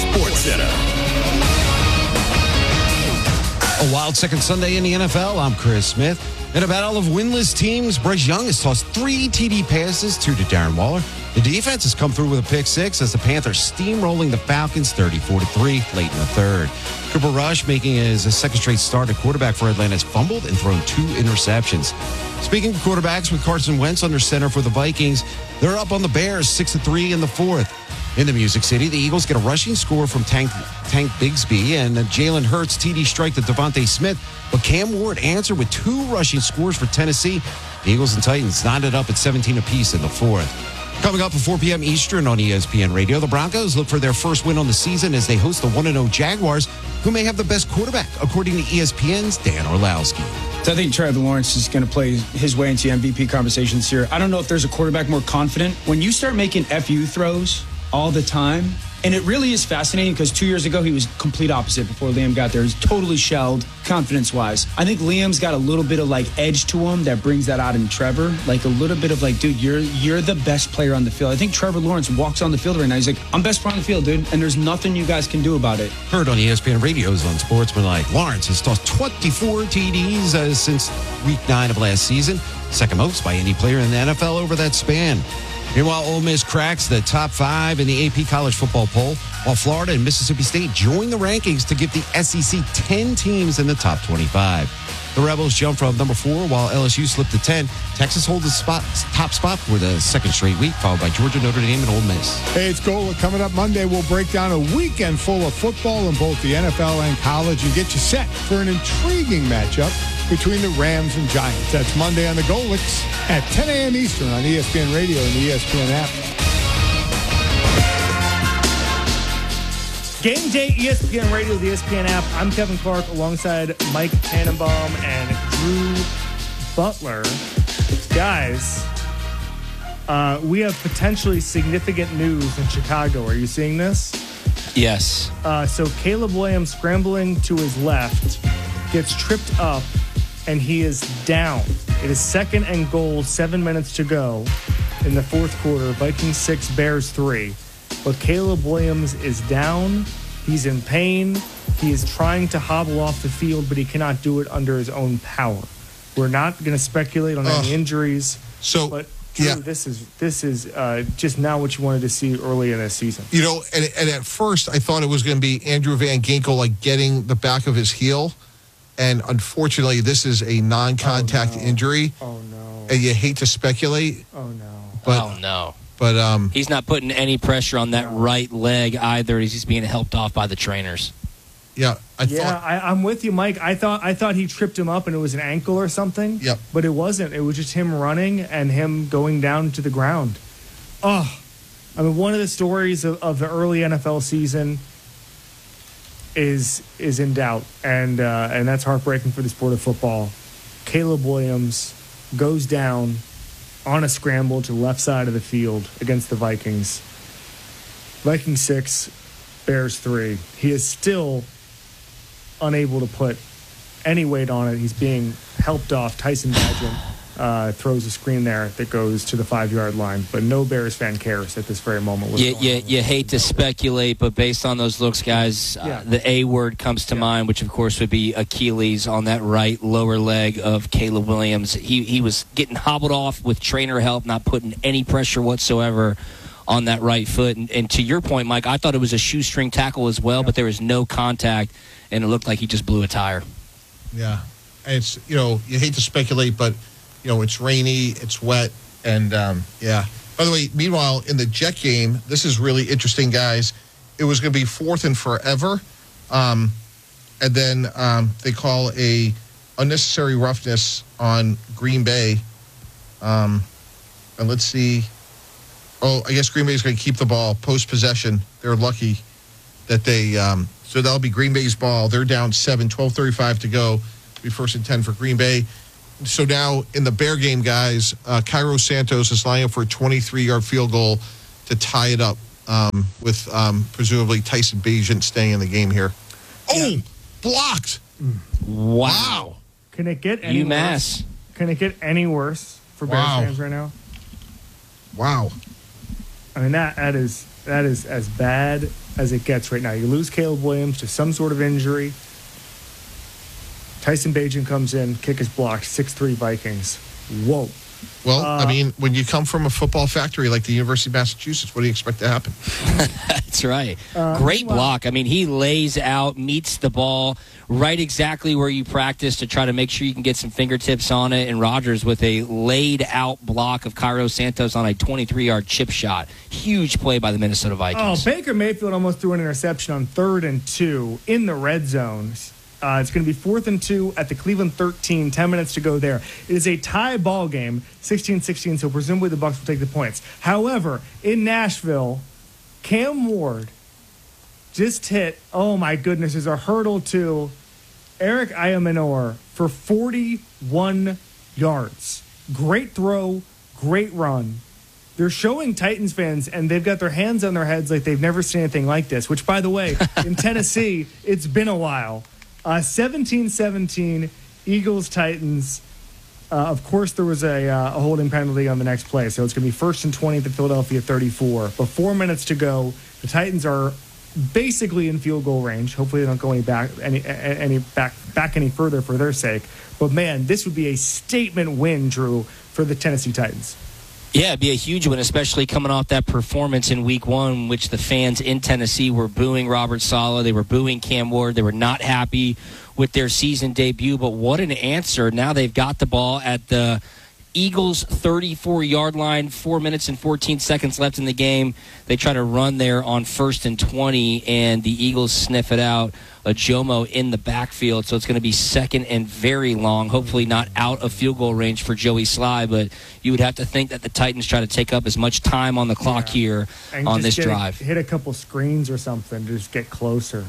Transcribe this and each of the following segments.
SportsCenter. A wild second Sunday in the NFL. I'm Chris Smith. In a battle of winless teams, Bryce Young has tossed 3 TD passes, 2 to Darren Waller. The defense has come through with a pick 6 as the Panthers steamrolling the Falcons 34-3 late in the third. Cooper Rush, making his second straight start at quarterback for Atlanta, has fumbled and thrown 2 interceptions. Speaking of quarterbacks, with Carson Wentz under center for the Vikings, they're up on the Bears 6-3 in the fourth. In the Music City, the Eagles get a rushing score from Tank Bigsby and Jalen Hurts TD strike to Devontae Smith, but Cam Ward answered with 2 rushing scores for Tennessee. The Eagles and Titans knotted up at 17 apiece in the fourth. Coming up at 4 p.m. Eastern on ESPN Radio, the Broncos look for their first win on the season as they host the 1-0 Jaguars, who may have the best quarterback, according to ESPN's Dan Orlowski. So I think Trevor Lawrence is going to play his way into MVP conversation this year. I don't know if there's a quarterback more confident. When you start making FU throws all the time, and it really is fascinating because 2 years ago he was complete opposite before Liam got there. He's totally shelled confidence-wise. I think Liam's got a little bit of edge to him that brings that out in Trevor. A little bit of dude, you're the best player on the field. I think Trevor Lawrence walks on the field right now. He's like, I'm best player on the field, dude, and there's nothing you guys can do about it. Heard on ESPN Radio's on Sportsmanlike, Lawrence has tossed 24 TDs since Week 9 of last season, second most by any player in the NFL over that span. Meanwhile, Ole Miss cracks the top 5 in the AP college football poll, while Florida and Mississippi State join the rankings to give the SEC 10 teams in the top 25. The Rebels jump from number 4, while LSU slipped to 10. Texas holds the top spot for the second straight week, followed by Georgia, Notre Dame, and Ole Miss. Hey, it's Gola. Coming up Monday, we'll break down a weekend full of football in both the NFL and college and get you set for an intriguing matchup between the Rams and Giants. That's Monday on the Golix at 10 a.m. Eastern on ESPN Radio and the ESPN app. Game day, ESPN Radio, the ESPN app. I'm Kevin Clark alongside Mike Tannenbaum and Drew Butler. Guys, we have potentially significant news in Chicago. Are you seeing this? Yes. So Caleb Williams scrambling to his left gets tripped up and he is down. It is 2nd and goal, 7 minutes to go in the fourth quarter. Vikings 6, Bears 3. But Caleb Williams is down. He's in pain. He is trying to hobble off the field, but he cannot do it under his own power. We're not going to speculate on any injuries. But Drew, yeah, this is just not what you wanted to see early in this season. You know, and at first I thought it was going to be Andrew Van Ginkel getting the back of his heel, and unfortunately this is a non-contact injury. Oh no! And you hate to speculate. Oh no! Oh no! But he's not putting any pressure on that right leg either. He's just being helped off by the trainers. Yeah, I'm with you, Mike. I thought he tripped him up and it was an ankle or something. Yep. But it wasn't. It was just him running and him going down to the ground. Oh, I mean, one of the stories of the early NFL season is in doubt, and that's heartbreaking for the sport of football. Caleb Williams goes down on a scramble to the left side of the field against the Vikings. Vikings 6, Bears 3. He is still unable to put any weight on it. He's being helped off. Tyson Bagent throws a screen there that goes to the 5-yard line, but no Bears fan cares at this very moment. You hate to speculate, but based on those looks, guys, the A word comes to mind, which of course would be Achilles on that right lower leg of Caleb Williams. He was getting hobbled off with trainer help, not putting any pressure whatsoever on that right foot. And to your point, Mike, I thought it was a shoestring tackle as well, but there was no contact, and it looked like he just blew a tire. Yeah. And it's, you hate to speculate, but, it's rainy, it's wet, and, yeah. By the way, meanwhile, in the Jet game, this is really interesting, guys. It was going to be 4th and forever, and then they call a unnecessary roughness on Green Bay. And let's see. Oh, I guess Green Bay is going to keep the ball post-possession. They're lucky that they so that'll be Green Bay's ball. They're down 7, 12:35 to go. It'll be 1st and 10 for Green Bay. So now in the Bear game, guys, Cairo Santos is lining up for a 23-yard field goal to tie it up with presumably Tyson Bagent staying in the game here. Oh, blocked. Wow. Can it get any worse? Can it get any worse for Bears fans right now? Wow. I mean, that is That is as bad as it gets right now. You lose Caleb Williams to some sort of injury. Tyson Bagent comes in, kick is blocked, 6-3 Vikings. Whoa. Well, I mean, when you come from a football factory like the University of Massachusetts, what do you expect to happen? That's right. Great block. I mean, he lays out, meets the ball right exactly where you practice to try to make sure you can get some fingertips on it. And Rodgers with a laid-out block of Cairo Santos on a 23-yard chip shot. Huge play by the Minnesota Vikings. Oh, Baker Mayfield almost threw an interception on 3rd and 2 in the red zone. It's going to be 4th and 2 at the Cleveland 13, 10 minutes to go there. It is a tie ball game, 16-16, so presumably the Bucs will take the points. However, in Nashville, Cam Ward just hit, oh my goodness, there's a hurdle to Eric Ayamanor for 41 yards. Great throw, great run. They're showing Titans fans, and they've got their hands on their heads like they've never seen anything like this, which, by the way, in Tennessee, it's been a while. 17-17, Eagles-Titans. Of course, there was a holding penalty on the next play, so it's going to be 1st and 20 at the Philadelphia 34. But 4 minutes to go. The Titans are basically in field goal range. Hopefully, they don't go back any further for their sake. But man, this would be a statement win, Drew, for the Tennessee Titans. Yeah, it'd be a huge one, especially coming off that performance in Week 1, which the fans in Tennessee were booing Robert Saleh. They were booing Cam Ward. They were not happy with their season debut. But what an answer. Now they've got the ball at the Eagles' 34-yard line, 4 minutes and 14 seconds left in the game. They try to run there on 1st and 20, and the Eagles sniff it out. A Jomo in the backfield, so it's going to be 2nd and very long, hopefully not out of field goal range for Joey Sly, but you would have to think that the Titans try to take up as much time on the clock here and on this drive. Hit a couple screens or something to just get closer.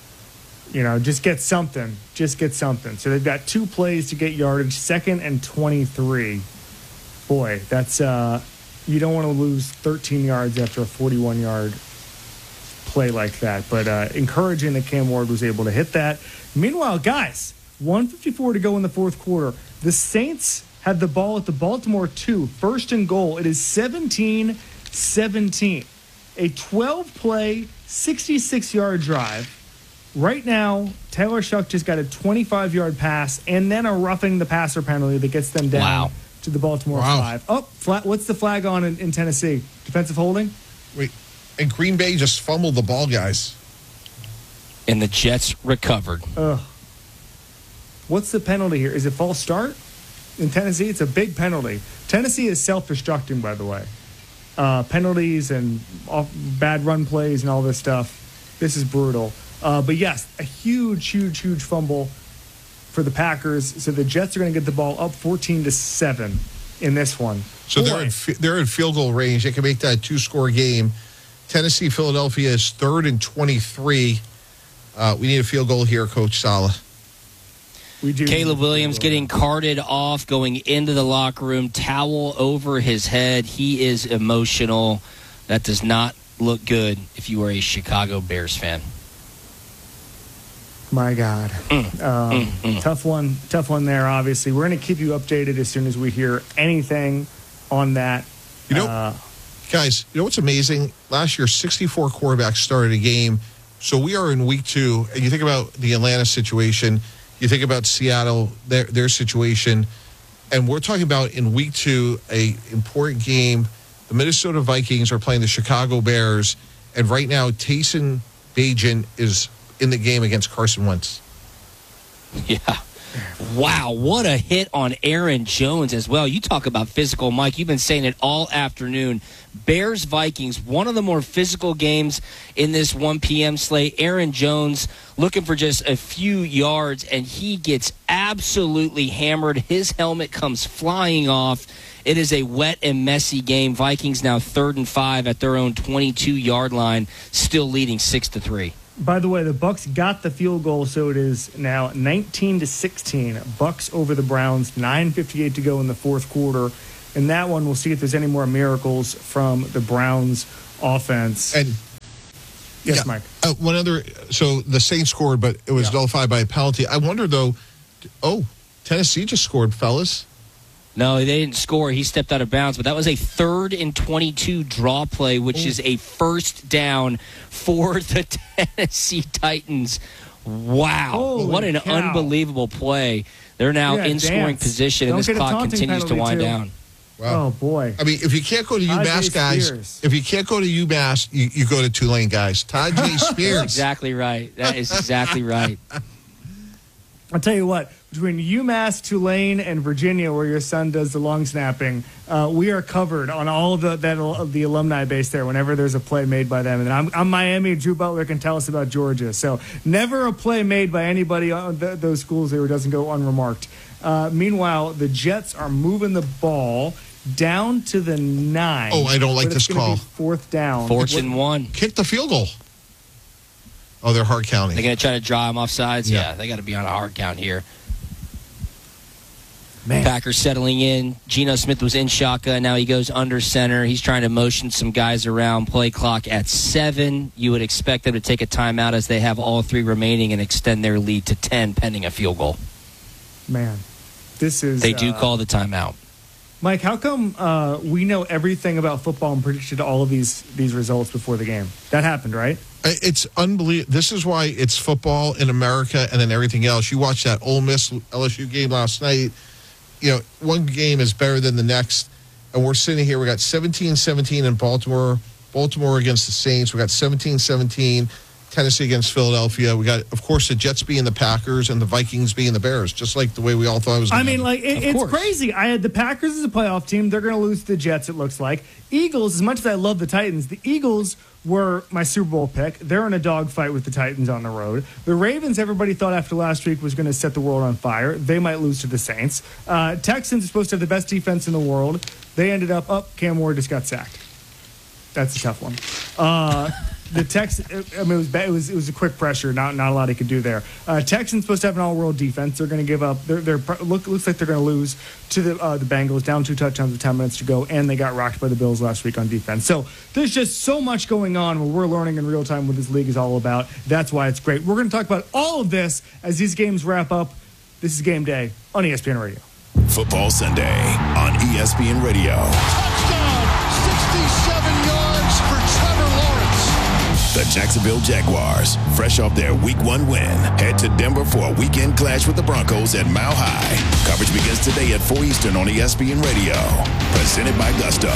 Just get something. Just get something. So they've got 2 plays to get yardage, 2nd and 23. Boy, that's you don't want to lose 13 yards after a 41-yard play like that. But encouraging that Cam Ward was able to hit that. Meanwhile, guys, 1:54 to go in the 4th quarter. The Saints had the ball at the Baltimore 2, 1st and goal. It is 17-17. A 12-play, 66-yard drive. Right now, Taylor Shuck just got a 25-yard pass and then a roughing the passer penalty that gets them down to the Baltimore 5. Oh, what's the flag on in Tennessee? Defensive holding? Wait, and Green Bay just fumbled the ball, guys. And the Jets recovered. What's the penalty here? Is it false start? In Tennessee, it's a big penalty. Tennessee is self-destructing, by the way. Penalties and bad run plays and all this stuff. This is brutal. But yes, a huge fumble for the Packers. So the Jets are going to get the ball up 14-7 in this one. So they're in field goal range. They can make that a 2-score game. Tennessee, Philadelphia is 3rd and 23. We need a field goal here, Coach Saleh. We do. Caleb Williams getting carted off, going into the locker room, towel over his head. He is emotional. That does not look good if you are a Chicago Bears fan. My God. Tough one there, obviously. We're going to keep you updated as soon as we hear anything on that. Guys, you know what's amazing? Last year, 64 quarterbacks started a game. So we are in week 2, and you think about the Atlanta situation, you think about Seattle, their situation, and we're talking about in week 2, a important game. The Minnesota Vikings are playing the Chicago Bears, and right now, Tyson Bagent is in the game against Carson Wentz. Yeah. Wow, what a hit on Aaron Jones as well. You talk about physical, Mike. You've been saying it all afternoon. Bears-Vikings, one of the more physical games in this 1 p.m. slate. Aaron Jones looking for just a few yards, and he gets absolutely hammered. His helmet comes flying off. It is a wet and messy game. Vikings now 3rd and 5 at their own 22-yard line, still leading 6-3. By the way, the Bucs got the field goal, so it is now 19-16. Bucs over the Browns, 9:58 to go in the 4th quarter. In that one, we'll see if there's any more miracles from the Browns offense. And yes, Mike. One other. So the Saints scored, but it was nullified by a penalty. I wonder though. Oh, Tennessee just scored, fellas. No, they didn't score. He stepped out of bounds, but that was a 3rd and 22 draw play, which is a first down for the Tennessee Titans. Wow. Holy what an cow. unbelievable play. They're now in scoring position, and this clock continues to wind down. Wow. Oh, boy. I mean, if you can't go to UMass, guys, if you can't go to UMass, you go to Tulane, guys. Todd J. Spears. Exactly right. That is exactly right. I'll tell you what, between UMass, Tulane, and Virginia, where your son does the long snapping, we are covered on all of the alumni base there whenever there's a play made by them. And I'm Miami. Drew Butler can tell us about Georgia. So never a play made by anybody on those schools there doesn't go unremarked. Meanwhile, the Jets are moving the ball down to the 9. Oh, I don't like this call. 4th down. 4th and 1. Kick the field goal. Oh, they're hard counting. They're going to try to draw him off sides? Yeah, they got to be on a hard count here. Man. Packers settling in. Geno Smith was in shotgun. Now he goes under center. He's trying to motion some guys around. Play clock at 7. You would expect them to take a timeout as they have all 3 remaining and extend their lead to 10 pending a field goal. Man, this is... They do call the timeout. Mike, how come we know everything about football and predicted all of these results before the game? That happened, right? It's unbelievable. This is why it's football in America and then everything else. You watched that Ole Miss LSU game last night. You know, one game is better than the next. And we're sitting here. We got 17-17 in Baltimore. Baltimore against the Saints. We got 17-17. Tennessee against Philadelphia. We got, of course, the Jets being the Packers and the Vikings being the Bears, just like the way we all thought it was going to happen. I mean, like, it's crazy. I had the Packers as a playoff team. They're going to lose to the Jets, it looks like. Eagles, as much as I love the Titans, the Eagles were my Super Bowl pick. They're in a dogfight with the Titans on the road. The Ravens, everybody thought after last week was going to set the world on fire. They might lose to the Saints. Texans are supposed to have the best defense in the world. They ended up, Cam Ward just got sacked. That's a tough one. The Texans, I mean, it was a quick pressure, not a lot he could do there. Texans supposed to have an all-world defense. They're going to give up. Looks like they're going to lose to the Bengals, down 2 touchdowns with 10 minutes to go, and they got rocked by the Bills last week on defense. So there's just so much going on where we're learning in real time what this league is all about. That's why it's great. We're going to talk about all of this as these games wrap up. This is Game Day on ESPN Radio. Football Sunday on ESPN Radio. Touchdown, 67 yards for Trevor Lawrence. The Jacksonville Jaguars, fresh off their Week 1 win, head to Denver for a weekend clash with the Broncos at Mile High. Coverage begins today at 4 Eastern on ESPN Radio. Presented by Gusto.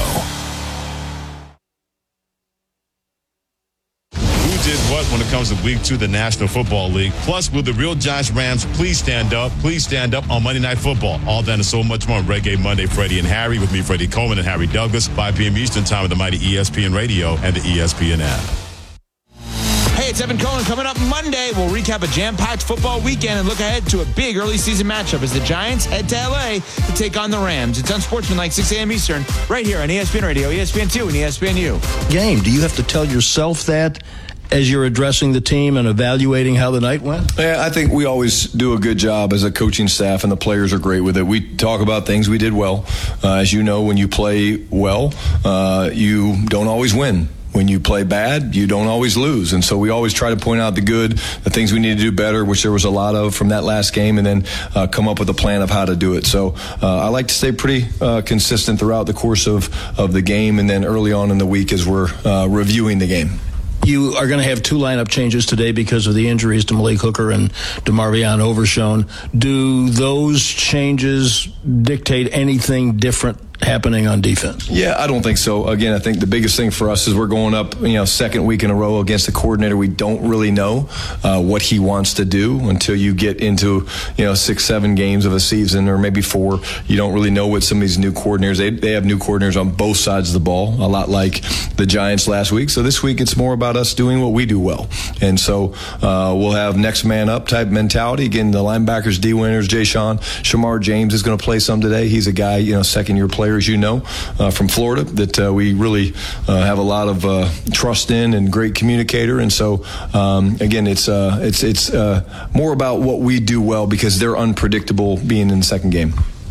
Who did what when it comes to Week 2 of the National Football League? Plus, will the real Giants Rams please stand up? Please stand up on Monday Night Football. All that and so much more on Reggae Monday. Freddie and Harry with me, Freddie Coleman and Harry Douglas, 5 p.m. Eastern Time with the mighty ESPN Radio and the ESPN app. Hey, it's Evan Cohen. Coming up Monday, we'll recap a jam-packed football weekend and look ahead to a big early season matchup as the Giants head to L.A. to take on the Rams. It's Unsportsmanlike, 6 a.m. Eastern, right here on ESPN Radio, ESPN2, and ESPNU. Game. Do you have to tell yourself that as you're addressing the team and evaluating how the night went? Yeah, I think we always do a good job as a coaching staff, and the players are great with it. We talk about things we did well. As you know, when you play well, you don't always win. When you play bad, you don't always lose. And so we always try to point out the good, the things we need to do better, which there was a lot of from that last game, and then come up with a plan of how to do it. So I like to stay pretty consistent throughout the course of the game, and then early on in the week as we're reviewing the game. You are going to have 2 lineup changes today because of the injuries to Malik Hooker and DeMarvion Overshown. Do those changes dictate anything different happening on defense? Yeah, I don't think so. Again, I think the biggest thing for us is we're going up, second week in a row against a coordinator we don't really know what he wants to do until you get into 6-7 games of a season, or maybe 4. You don't really know what some of these new coordinators. They have new coordinators on both sides of the ball, a lot like the Giants last week. So this week it's more about us doing what we do well, and so we'll have next man up type mentality. Again, the linebackers, D. Winters, Shamar James is going to play some today. He's a guy, second year player, as you know, from Florida, that we really have a lot of trust in, and great communicator. And so again, it's more about what we do well, because they're unpredictable being in the second game.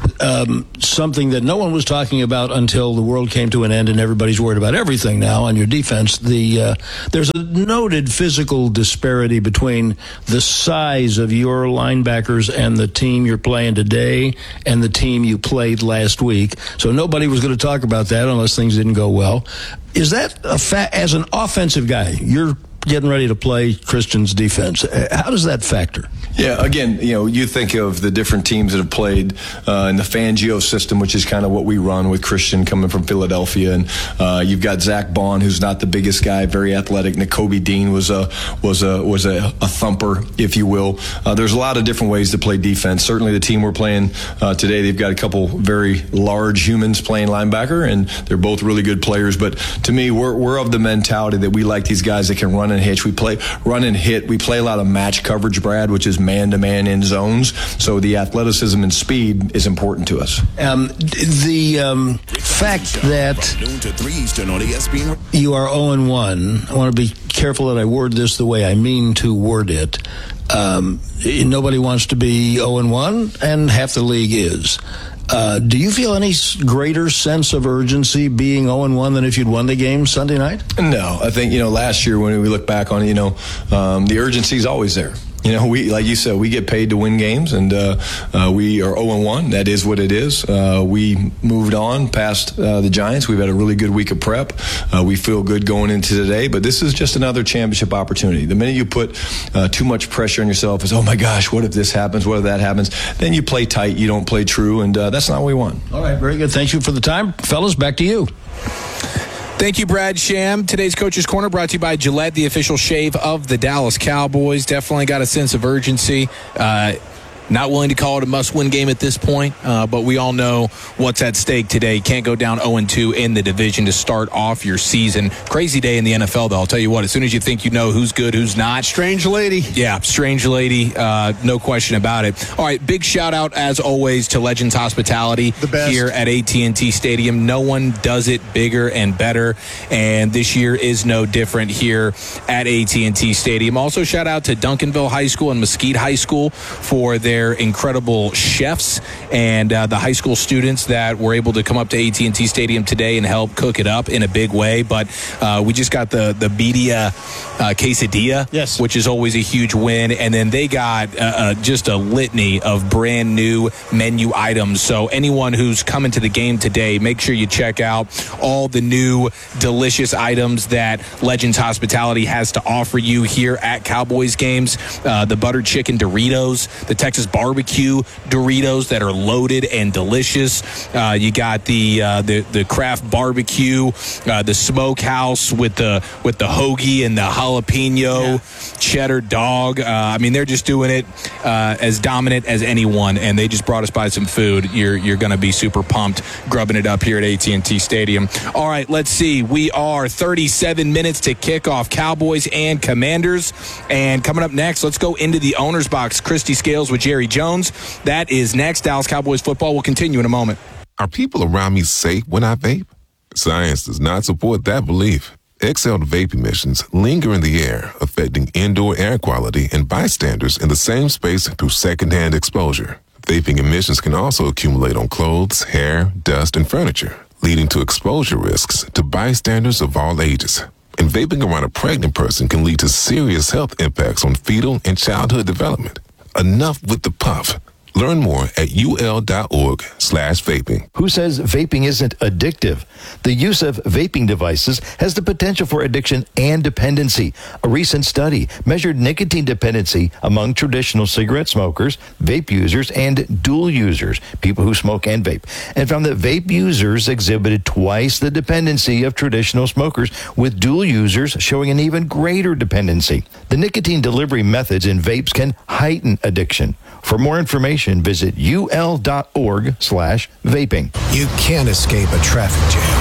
something that no one was talking about until the world came to an end and everybody's worried about everything now on your defense. There's a noted physical disparity between the size of your linebackers and the team you're playing today and the team you played last week. So nobody was going to talk about that unless things didn't go well. Is that as an offensive guy, you're getting ready to play Christian's defense. How does that factor? Yeah, again, you think of the different teams that have played in the Fangio system, which is kind of what we run with Christian coming from Philadelphia, and you've got Zach Bond, who's not the biggest guy, very athletic. Nakobe Dean was a thumper, if you will. There's a lot of different ways to play defense. Certainly, the team we're playing today, they've got a couple very large humans playing linebacker, and they're both really good players. But to me, we're of the mentality that we like these guys that can run and hitch. We play run and hit. We play a lot of match coverage, Brad, which is man-to-man in zones. So the athleticism and speed is important to us. The fact that you are 0-1, I want to be careful that I word this the way I mean to word it. Nobody wants to be 0-1, and half the league is. Do you feel any greater sense of urgency being 0-1 than if you'd won the game Sunday night? No. I think, last year when we look back on it, the urgency is always there. We, like you said, we get paid to win games, and we are 0-1. That is what it is. We moved on past the Giants. We've had a really good week of prep. We feel good going into today, but this is just another championship opportunity. The minute you put too much pressure on yourself is, oh my gosh, what if this happens? What if that happens? Then you play tight. You don't play true, and that's not what we want. All right, very good. Thank you for the time. Fellas, back to you. Thank you, Brad Sham. Today's Coach's Corner brought to you by Gillette, the official shave of the Dallas Cowboys. Definitely got a sense of urgency. Not willing to call it a must-win game at this point, but we all know what's at stake today. Can't go down 0-2 in the division to start off your season. Crazy day in the NFL, though. I'll tell you what, as soon as you think you know who's good, who's not. Strange lady. Yeah, strange lady. No question about it. All right, big shout-out, as always, to Legends Hospitality here at AT&T Stadium. No one does it bigger and better, and this year is no different here at AT&T Stadium. Also, shout-out to Duncanville High School and Mesquite High School for their incredible chefs and the high school students that were able to come up to AT&T Stadium today and help cook it up in a big way. But we just got the Bedia quesadilla, yes, which is always a huge win. And then they got just a litany of brand new menu items. So anyone who's coming to the game today, make sure you check out all the new delicious items that Legends Hospitality has to offer you here at Cowboys games. The buttered chicken Doritos, the Texas barbecue Doritos that are loaded and delicious. You got the craft barbecue, the smokehouse with the hoagie and the jalapeno cheddar dog. I mean, they're just doing it as dominant as anyone, and they just brought us by some food. You're going to be super pumped grubbing it up here at AT&T Stadium. All right, let's see. We are 37 minutes to kick off Cowboys and Commanders, and coming up next, let's go into the owner's box. Christy Scales with Jerry Jones. That is next. Dallas Cowboys football will continue in a moment. Are people around me safe when I vape? Science does not support that belief. Exhaled vape emissions linger in the air, affecting indoor air quality and bystanders in the same space through secondhand exposure. Vaping emissions can also accumulate on clothes, hair, dust, and furniture, leading to exposure risks to bystanders of all ages. And vaping around a pregnant person can lead to serious health impacts on fetal and childhood development. Enough with the puff. Learn more at ul.org/vaping. Who says vaping isn't addictive? The use of vaping devices has the potential for addiction and dependency. A recent study measured nicotine dependency among traditional cigarette smokers, vape users, and dual users, people who smoke and vape, and found that vape users exhibited twice the dependency of traditional smokers, with dual users showing an even greater dependency. The nicotine delivery methods in vapes can heighten addiction. For more information, visit ul.org/vaping. You can't escape a traffic jam.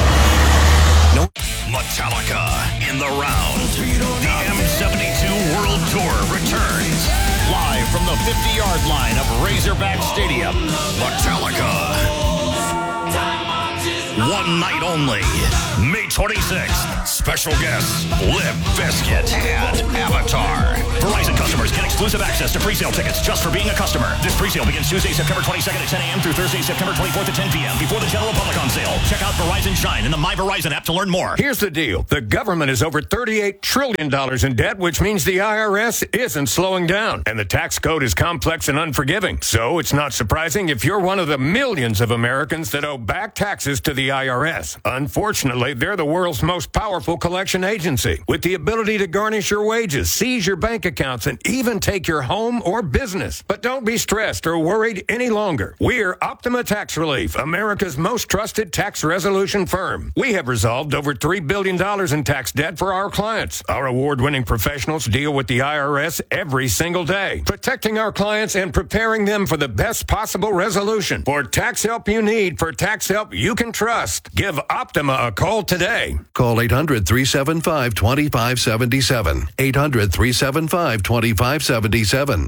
No. Metallica in the round. The M72 World Tour returns. Live from the 50-yard line of Razorback Stadium. Metallica. One night only. May 26th. Special guests, Limp Bizkit and Avatar. Verizon customers get exclusive access to pre-sale tickets just for being a customer. This pre-sale begins Tuesday, September 22nd at 10 a.m. through Thursday, September 24th at 10 p.m. before the general public on sale. Check out Verizon Shine in the My Verizon app to learn more. Here's the deal. The government is over $38 trillion in debt, which means the IRS isn't slowing down. And the tax code is complex and unforgiving. So it's not surprising if you're one of the millions of Americans that owe back taxes to the IRS. Unfortunately, they're the world's most powerful collection agency, with the ability to garnish your wages, seize your bank accounts, and even take your home or business. But don't be stressed or worried any longer. We're Optima Tax Relief, America's most trusted tax resolution firm. We have resolved over $3 billion in tax debt for our clients. Our award-winning professionals deal with the IRS every single day, protecting our clients and preparing them for the best possible resolution. For tax help you need, for tax help you can trust, give Optima a call today. Call 800-375-2577. 800-375-2577.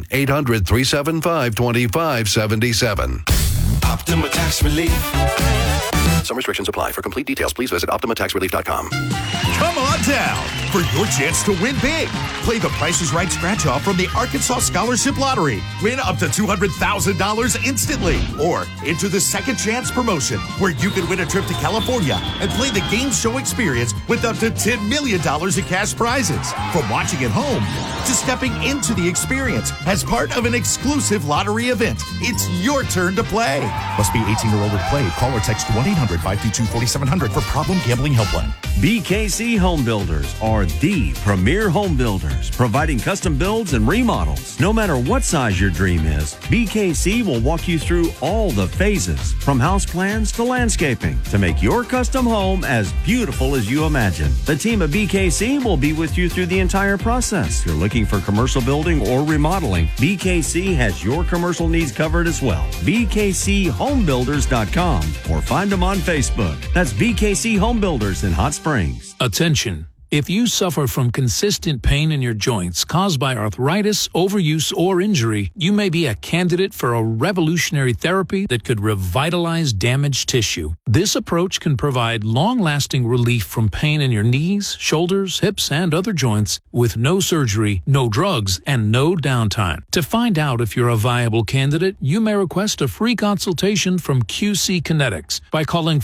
800-375-2577. Optima Tax Relief. Some restrictions apply. For complete details, please visit OptimaTaxRelief.com. Come on down for your chance to win big. Play the Price is Right scratch-off from the Arkansas Scholarship Lottery. Win up to $200,000 instantly. Or enter the Second Chance promotion, where you can win a trip to California and play the game show experience with up to $10 million in cash prizes. From watching at home to stepping into the experience as part of an exclusive lottery event, it's your turn to play. Must be 18 or older to play. Call or text 1-800-522-4700 for Problem Gambling Helpline. BKC Home Builders are the premier home builders, providing custom builds and remodels. No matter what size your dream is, BKC will walk you through all the phases, from house plans to landscaping, to make your custom home as beautiful as you imagine. The team at BKC will be with you through the entire process. If you're looking for commercial building or remodeling, BKC has your commercial needs covered as well. BKCHomebuilders.com or find them on Facebook. That's BKC Home Builders in Hot Springs. Attention. If you suffer from consistent pain in your joints caused by arthritis, overuse, or injury, you may be a candidate for a revolutionary therapy that could revitalize damaged tissue. This approach can provide long-lasting relief from pain in your knees, shoulders, hips, and other joints with no surgery, no drugs, and no downtime. To find out if you're a viable candidate, you may request a free consultation from QC Kinetics by calling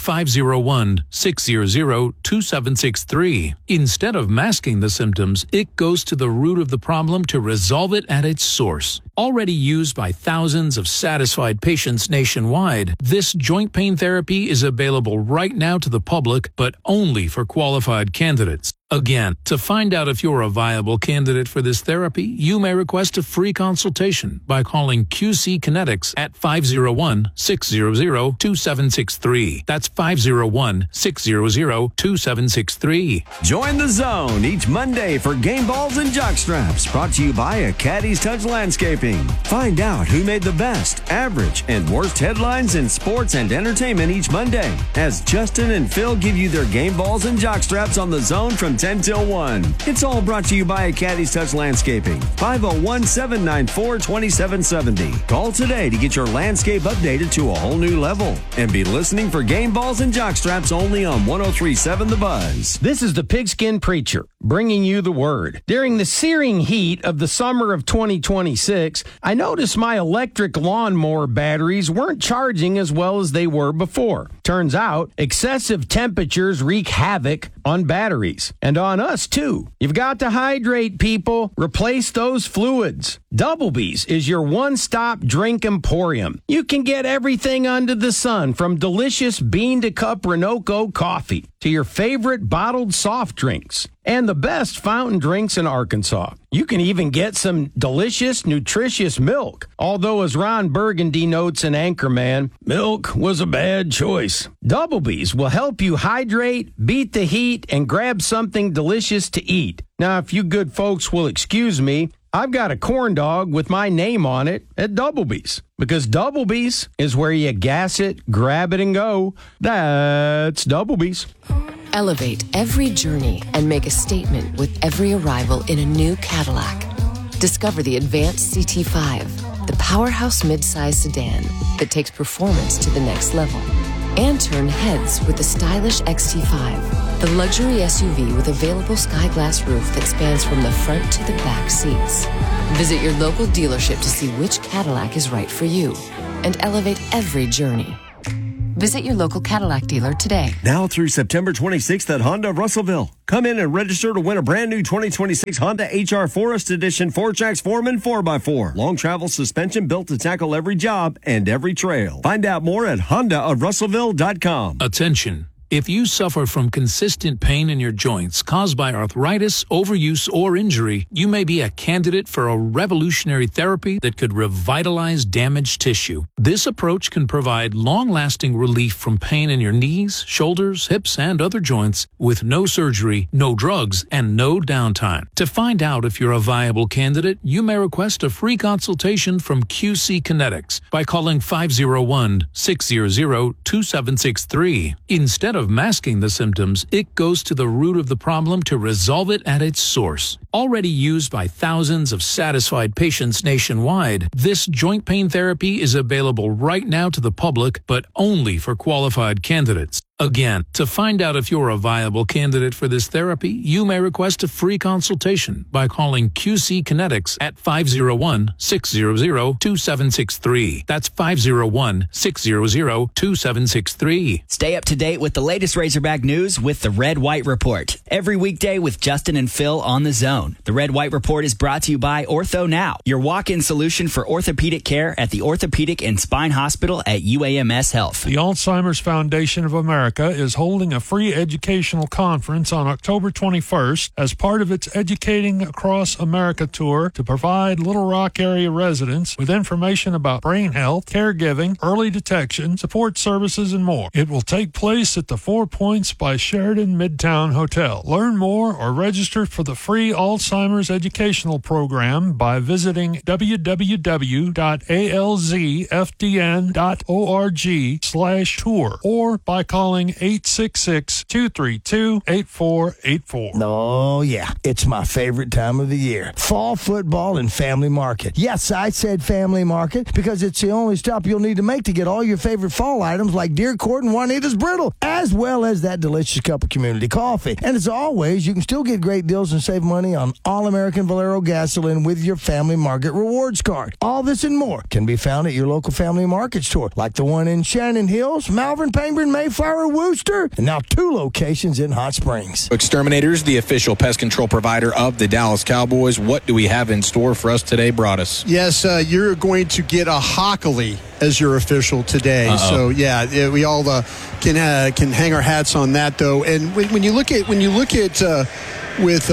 501-600-2763. Instead of masking the symptoms, it goes to the root of the problem to resolve it at its source. Already used by thousands of satisfied patients nationwide, this joint pain therapy is available right now to the public, but only for qualified candidates. Again, to find out if you're a viable candidate for this therapy, you may request a free consultation by calling QC Kinetics at 501-600-2763. That's 501-600-2763. Join the zone each Monday for Game Balls and Jockstraps, brought to you by a Caddy's Touch Landscaping. Find out who made the best, average, and worst headlines in sports and entertainment each Monday, as Justin and Phil give you their Game Balls and Jockstraps on the zone from 10 till 1. It's all brought to you by a Caddy's Touch Landscaping. 501-794-2770. Call today to get your landscape updated to a whole new level. And be listening for Game Balls and Jockstraps only on 103.7 The Buzz. This is the Pigskin Preacher, bringing you the word. During the searing heat of the summer of 2026, I noticed my electric lawnmower batteries weren't charging as well as they were before. Turns out, excessive temperatures wreak havoc on batteries. And on us, too. You've got to hydrate, people. Replace those fluids. Doublebees is your one-stop drink emporium. You can get everything under the sun, from delicious bean-to-cup Renoco coffee to your favorite bottled soft drinks and the best fountain drinks in Arkansas. You can even get some delicious, nutritious milk. Although, as Ron Burgundy notes in Anchorman, milk was a bad choice. Doublebees will help you hydrate, beat the heat, and grab something delicious to eat. Now, if you good folks will excuse me, I've got a corn dog with my name on it at Doublebees, because Doublebees is where you gas it, grab it, and go. That's Doublebees. Elevate every journey and make a statement with every arrival in a new Cadillac. Discover the Advanced CT5, the powerhouse midsize sedan that takes performance to the next level. And turn heads with the stylish XT5, The luxury SUV with available sky glass roof that spans from the front to the back seats. Visit your local dealership to see which Cadillac is right for you and elevate every journey. Visit your local Cadillac dealer today. Now through September 26th at Honda of Russellville. Come in and register to win a brand new 2026 Honda HR Forest Edition 4Jax Foreman 4x4. Long travel suspension built to tackle every job and every trail. Find out more at HondaofRussellville.com. Attention. If you suffer from consistent pain in your joints caused by arthritis, overuse, or injury, you may be a candidate for a revolutionary therapy that could revitalize damaged tissue. This approach can provide long-lasting relief from pain in your knees, shoulders, hips, and other joints with no surgery, no drugs, and no downtime. To find out if you're a viable candidate, you may request a free consultation from QC Kinetics by calling 501-600-2763. Instead of masking the symptoms, it goes to the root of the problem to resolve it at its source. Already used by thousands of satisfied patients nationwide, this joint pain therapy is available right now to the public, but only for qualified candidates. Again, to find out if you're a viable candidate for this therapy, you may request a free consultation by calling QC Kinetics at 501-600-2763. That's 501-600-2763. Stay up to date with the latest Razorback news with the Red White Report. Every weekday with Justin and Phil on the Zone. The Red White Report is brought to you by Ortho Now, your walk-in solution for orthopedic care at the Orthopedic and Spine Hospital at UAMS Health. The Alzheimer's Foundation of America is holding a free educational conference on October 21st as part of its Educating Across America tour to provide Little Rock area residents with information about brain health, caregiving, early detection, support services, and more. It will take place at the 4 Points by Sheraton Midtown Hotel. Learn more or register for the free Alzheimer's educational program by visiting www.alzfdn.org/tour or by calling 866-232-8484. Oh, yeah. It's my favorite time of the year. Fall football and Family Market. Yes, I said Family Market because it's the only stop you'll need to make to get all your favorite fall items like Deer Court and Juanita's Brittle, as well as that delicious cup of community coffee. And as always, you can still get great deals and save money on All-American Valero gasoline with your Family Market rewards card. All this and more can be found at your local Family Market store, like the one in Shannon Hills, Malvern, Pembroke, Mayflower, Wooster, and now 2 locations in Hot Springs. Exterminators, the official pest control provider of the Dallas Cowboys. What do we have in store for us today, Broadus? Yes, you're going to get a Hockley as your official today. Uh-oh. So yeah, we all can hang our hats on that though. And when you look at with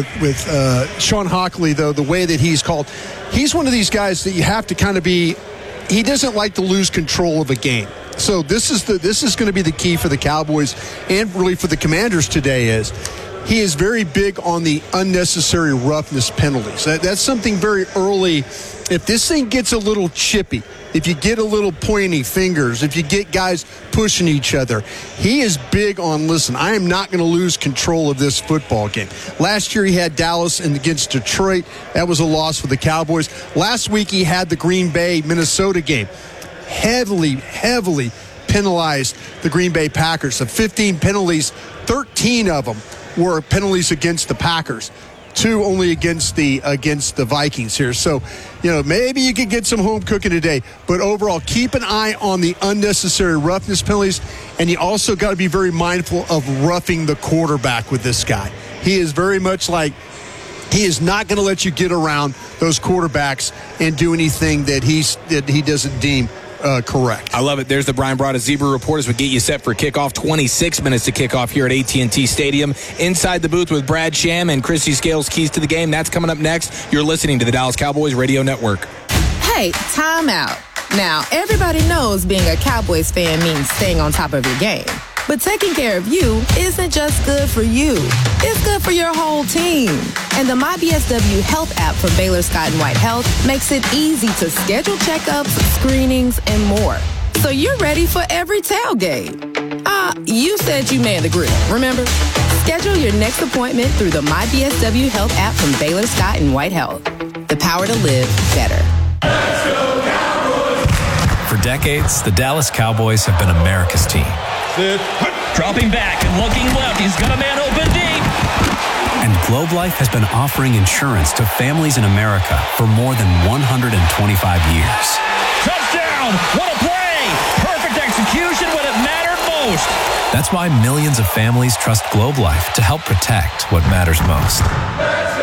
Sean Hockley though, the way that he's called, he's one of these guys that you have to kind of be. He doesn't like to lose control of a game. So this is going to be the key for the Cowboys and really for the Commanders today is he is very big on the unnecessary roughness penalties. That's something very early. If this thing gets a little chippy, if you get a little pointy fingers, if you get guys pushing each other, he is big on, listen, I am not going to lose control of this football game. Last year he had Dallas and against Detroit. That was a loss for the Cowboys. Last week he had the Green Bay, Minnesota game. Heavily penalized the Green Bay Packers. Of 15 penalties, 13 of them were penalties against the Packers. 2 only against the Vikings here. So, maybe you could get some home cooking today. But overall, keep an eye on the unnecessary roughness penalties. And you also got to be very mindful of roughing the quarterback with this guy. He is very much like he is not going to let you get around those quarterbacks and do anything that he doesn't deem correct. I love it. There's the Brian Broaddus Zebra Report as we get you set for kickoff. 26 minutes to kickoff here at AT&T Stadium. Inside the booth with Brad Sham and Christy Scales, keys to the game. That's coming up next. You're listening to the Dallas Cowboys Radio Network. Hey, time out. Now, everybody knows being a Cowboys fan means staying on top of your game. But taking care of you isn't just good for you. It's good for your whole team. And the MyBSW Health app from Baylor Scott & White Health makes it easy to schedule checkups, screenings, and more. So you're ready for every tailgate. You said you manned the grill, remember? Schedule your next appointment through the MyBSW Health app from Baylor Scott & White Health. The power to live better. For decades, the Dallas Cowboys have been America's team. Dropping back and looking left. He's got a man open deep. And Globe Life has been offering insurance to families in America for more than 125 years. Touchdown! What a play! Perfect execution when it mattered most. That's why millions of families trust Globe Life to help protect what matters most.